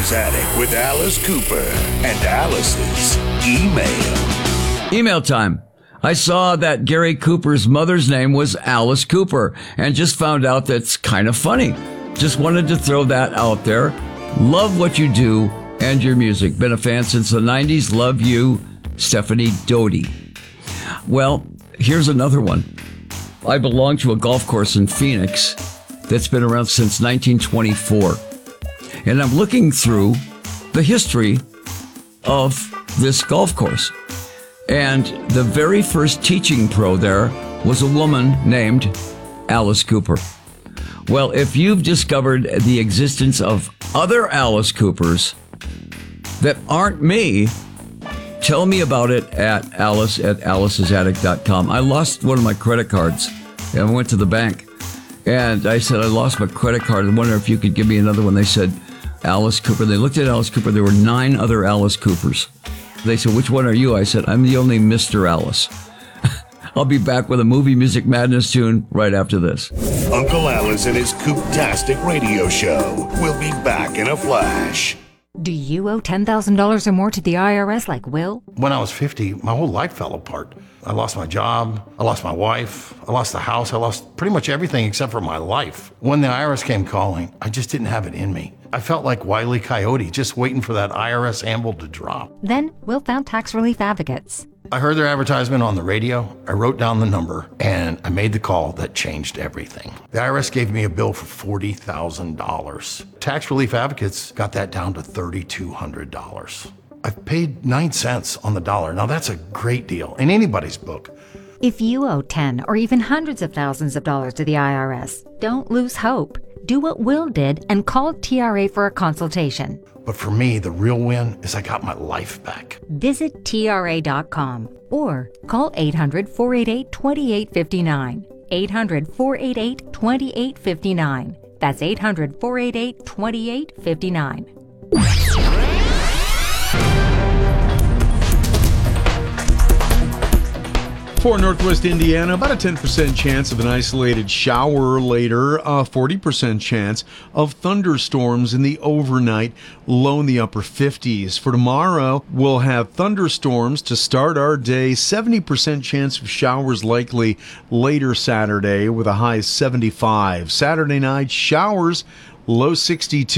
Alice's Attic with Alice Cooper and Alice's email. Email time. I saw that Gary Cooper's mother's name was Alice Cooper and just found out that's kind of funny. Just wanted to throw that out there. Love what you do and your music. Been a fan since the 90s. Love you, Stephanie Doty. Well, here's another one. I belong to a golf course in Phoenix that's been around since 1924. And I'm looking through the history of this golf course. And the very first teaching pro there was a woman named Alice Cooper. Well, if you've discovered the existence of other Alice Coopers that aren't me, tell me about it at alice@alicesattic.com. I lost one of my credit cards, and I went to the bank, and I said, I lost my credit card. I wonder if you could give me another one. They said, Alice Cooper. They looked at Alice Cooper. There were 9 other Alice Coopers. They said, which one are you? I said, I'm the only Mr. Alice. I'll be back with a Movie Music Madness tune right after this. Uncle Alice and his Coop-tastic radio show will be back in a flash. Do you owe $10,000 or more to the IRS like Will? When I was 50, my whole life fell apart. I lost my job, I lost my wife, I lost the house, I lost pretty much everything except for my life. When the IRS came calling, I just didn't have it in me. I felt like Wile E. Coyote, just waiting for that IRS anvil to drop. Then Will found tax relief advocates. I heard their advertisement on the radio, I wrote down the number, and I made the call that changed everything. The IRS gave me a bill for $40,000. Tax Relief Advocates got that down to $3,200. I've paid 9 cents on the dollar. Now that's a great deal in anybody's book. If you owe 10 or even hundreds of thousands of dollars to the IRS, don't lose hope. Do what Will did and call TRA for a consultation. But for me, the real win is I got my life back. Visit TRA.com or call 800-488-2859. 800-488-2859. That's 800-488-2859. For Northwest Indiana, about a 10% chance of an isolated shower later, a 40% chance of thunderstorms in the overnight, low in the upper 50s. For tomorrow, we'll have thunderstorms to start our day, 70% chance of showers likely later Saturday with a high 75. Saturday night, showers, low 62.